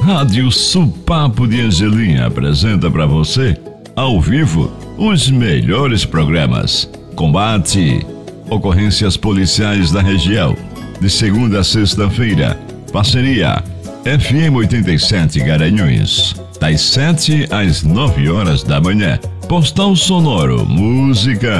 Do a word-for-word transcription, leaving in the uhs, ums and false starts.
Rádio Supapo de Angelim apresenta para você, ao vivo, os melhores programas. Combate, ocorrências policiais da região, de segunda a sexta-feira. Parceria F M oitenta e sete Garanhuns, das sete às nove horas da manhã. Postal sonoro, música